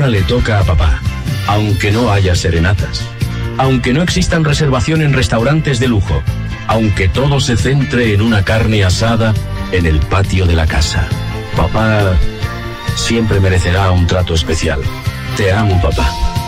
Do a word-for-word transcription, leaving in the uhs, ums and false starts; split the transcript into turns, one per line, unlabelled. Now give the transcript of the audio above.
ahora le toca a papá, aunque no haya serenatas, aunque no existan reservación en restaurantes de lujo, aunque todo se centre en una carne asada en el patio de la casa. Papá siempre merecerá un trato especial. Te amo, papá.